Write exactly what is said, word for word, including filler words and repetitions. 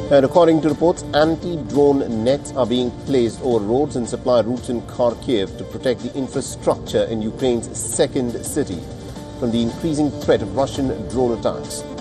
And according to reports, anti-drone nets are being placed over roads and supply routes in Kharkiv to protect the infrastructure in Ukraine's second city from the increasing threat of Russian drone attacks.